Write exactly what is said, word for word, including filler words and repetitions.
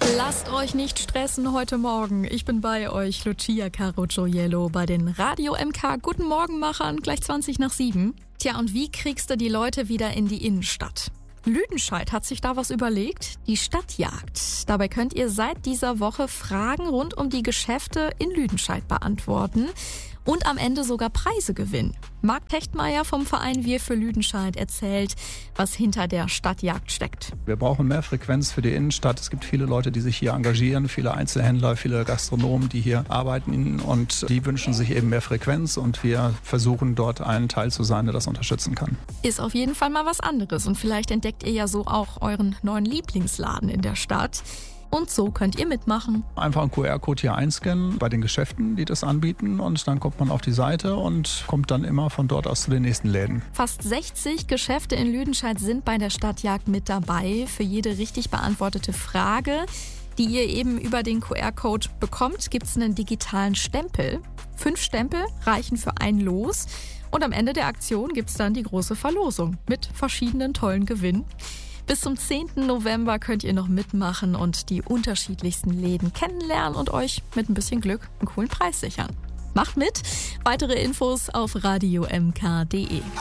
Lasst euch nicht stressen heute Morgen. Ich bin bei euch, Lucia Carocciolo, bei den Radio M K Guten Morgen-Machern, gleich zwanzig nach sieben. Tja, und wie kriegst du die Leute wieder in die Innenstadt? Lüdenscheid hat sich da was überlegt, die Stadtjagd. Dabei könnt ihr seit dieser Woche Fragen rund um die Geschäfte in Lüdenscheid beantworten und am Ende sogar Preise gewinnen. Marc Techtmeier vom Verein Wir für Lüdenscheid erzählt, was hinter der Stadtjagd steckt. Wir brauchen mehr Frequenz für die Innenstadt. Es gibt viele Leute, die sich hier engagieren, viele Einzelhändler, viele Gastronomen, die hier arbeiten und die wünschen sich eben mehr Frequenz und wir versuchen dort ein Teil zu sein, der das unterstützen kann. Ist auf jeden Fall mal was anderes und vielleicht entdeckt ihr ja so auch euren neuen Lieblingsladen in der Stadt. Und so könnt ihr mitmachen. Einfach einen Q R-Code hier einscannen bei den Geschäften, die das anbieten und dann kommt man auf die Seite und kommt dann immer von dort aus zu den nächsten Läden. Fast sechzig Geschäfte in Lüdenscheid sind bei der Stadtjagd mit dabei. Für jede richtig beantwortete Frage, die ihr eben über den Q R-Code bekommt, gibt es einen digitalen Stempel. Fünf Stempel reichen für ein Los. Und am Ende der Aktion gibt es dann die große Verlosung mit verschiedenen tollen Gewinnen. Bis zum zehnten November könnt ihr noch mitmachen und die unterschiedlichsten Läden kennenlernen und euch mit ein bisschen Glück einen coolen Preis sichern. Macht mit! Weitere Infos auf radio m k punkt d e.